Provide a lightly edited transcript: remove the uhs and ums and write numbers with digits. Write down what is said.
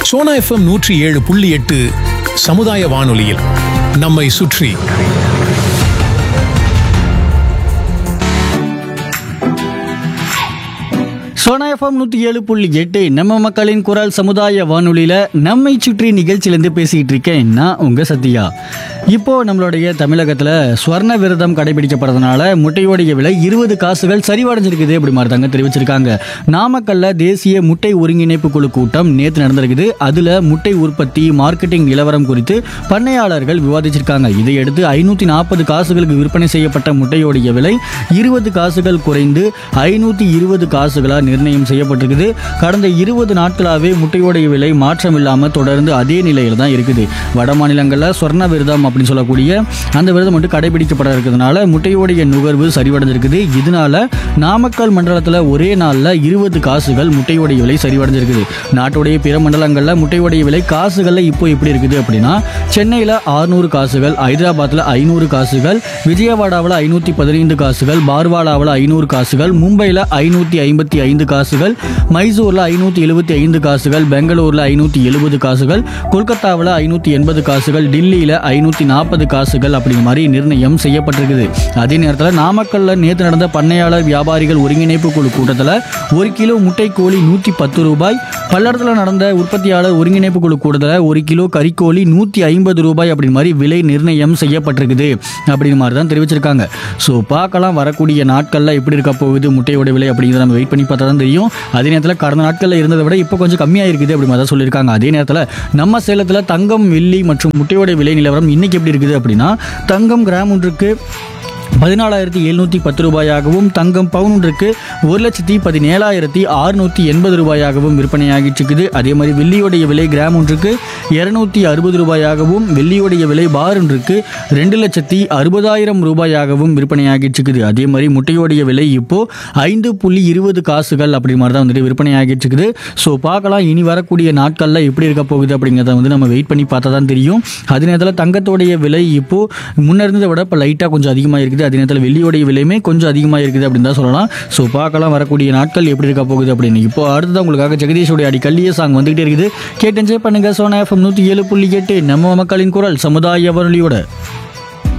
Sona FM 107.8 சமுதாய வானொலியில் நம்மை சுற்றி. சோனா எஃப்எம் 107.8 நம்ம மக்களின் குரல் சமுதாய வானொலியில நம்மை சுற்றி நிகழ்ச்சியிலேருந்து பேசிக்கிட்டு இருக்கேன் நான் உங்க சத்யா. இப்போ நம்மளுடைய தமிழகத்துல ஸ்வர்ண விரதம் கடைபிடிக்கப்படுறதுனால முட்டையோடைய விலை 20 காசுகள் சரிவடைஞ்சிருக்குது அப்படி மாதிரி தாங்க தெரிவிச்சிருக்காங்க. நாமக்கல்ல தேசிய முட்டை ஒருங்கிணைப்பு குழு கூட்டம் நேற்று நடந்திருக்குது. அதுல முட்டை உற்பத்தி மார்க்கெட்டிங் நிலவரம் குறித்து பண்ணையாளர்கள் விவாதிச்சிருக்காங்க. இதையடுத்து 540 காசுகளுக்கு விற்பனை செய்யப்பட்ட முட்டையோடைய விலை 20 காசுகள் குறைந்து 520 காசுகளா நிர்ணயம் செய்யப்பட்டிருக்குது. கடந்த 20 நாட்களாகவே முட்டையோடைய விலை மாற்றம் இல்லாமல் தொடர்ந்து அதே நிலையில் தான் இருக்குது. வட மாநிலங்களில் சொர்ண விரதம் அப்படின்னு சொல்லக்கூடிய அந்த விரதம் மட்டும் கடைபிடிக்கப்பட இருக்கிறதுனால முட்டையோடைய நுகர்வு சரிவடைஞ்சிருக்குது. இதனால நாமக்கல் மண்டலத்தில் ஒரே நாளில் 20 காசுகள் முட்டையோடைய விலை சரிவடைஞ்சிருக்குது. நாட்டுடைய பிற மண்டலங்களில் முட்டையோடைய விலை காசுகளில் இப்போ எப்படி இருக்குது அப்படின்னா, சென்னையில் 600 காசுகள், ஹைதராபாத்தில் 500 காசுகள், விஜயவாடாவில் 515 காசுகள், பார்வாலாவில் 500 காசுகள், மும்பையில் 555 காசுகள், மைசூர்ல 575 காசுகள், பெங்களூர்ல 570 காசுகள், கொல்கத்தாவில் 580 காசுகள், டில்லியில 540 காசுகள் அப்படிங்கிற மாதிரி நிர்ணயம் செய்யப்பட்டிருக்குது. அதே நேரத்தில் நாமக்கல்ல நேற்று நடந்த பண்ணையாளர் வியாபாரிகள் ஒருங்கிணைப்பு குழு கூட்டத்தில் 1 கிலோ முட்டை கோழி 110 ரூபாய், பல்லடத்தில் நடந்த உற்பத்தியாளர் ஒருங்கிணைப்பு குழு கூட்டத்தில் 1 கிலோ கறிக்கோழி 150 ரூபாய் அப்படிங்கிற மாதிரி விலை நிர்ணயம் செய்யப்பட்டிருக்குது அப்படிங்கிற மாதிரி தான் தெரிவிச்சிருக்காங்க. ஸோ பார்க்கலாம் வரக்கூடிய நாட்களில் எப்படி இருக்க போகுது முட்டையோட விலை அப்படிங்கிறத நம்ம வெயிட் பண்ணி பார்த்தா தான் தெரியும். அதே நேரத்தில் கடந்த நாட்களில் இருந்ததை விட இப்போ கொஞ்சம் கம்மியாக இருக்குது அப்படி மாதிரி தான் சொல்லியிருக்காங்க. அதே நேரத்தில் நம்ம சேலத்தில் தங்கம் வெள்ளி மற்றும் முட்டையோட விலை நிலவரம் இன்னைக்கு எப்படி இருக்குது அப்படின்னா, தங்கம் கிராம் ஒன்றுக்கு 14,710 ரூபாயாகவும், தங்கம் பவுன் ஒன்றுக்கு 1,17,680 ரூபாயாகவும் விற்பனையாகிட்டு இருக்குது. அதே மாதிரி வெள்ளியோடைய விலை கிராம் ஒன்றுக்கு 260 ரூபாயாகவும், வெள்ளியோடைய விலை பார் ஒன்றுக்கு 2,60,000 ரூபாயாகவும் விற்பனையாகிட்டு இருக்குது. அதே மாதிரி முட்டையோடைய விலை இப்போ 5.20 காசுகள் அப்படி மாதிரி தான் வந்துட்டு விற்பனையாகிட்டு இருக்குது. ஸோ பார்க்கலாம் இனி வரக்கூடிய நாட்களில் எப்படி இருக்க போகுது அப்படிங்கிறத வந்து நம்ம வெயிட் பண்ணி பார்த்தா தான் தெரியும். அதே நேரத்தில் தங்கத்தோடைய விலை இப்போ முன்ன இருந்ததை விட இப்போ லைட்டாக கொஞ்சம் அதிகமாக இருக்குது. அதே நேரத்தில் வெள்ளியோடைய விலையுமே கொஞ்சம் அதிகமாக இருக்குது அப்படின்னு தான் சொல்லலாம். ஸோ பார்க்கலாம் வரக்கூடிய நாட்கள் எப்படி இருக்க போகுது அப்படின்னு. இப்போ அடுத்ததான் உங்களுக்காக ஜெகதீஷோடைய அடிக்கல்லியே சாங் வந்துகிட்டே இருக்குது. கேட்டு என்ஜாய் பண்ணுங்க. சோனா எஃப்எம் 107.8 நம்ம மக்களின் குரல் சமுதாய வானொலியோட.